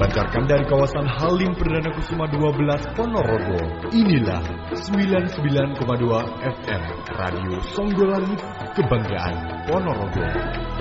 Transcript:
Dipancarkan dari kawasan Halim Perdana Kusuma 12 Ponorogo. Inilah 99,2 FM Radio Songgolangit Kebanggaan Ponorogo.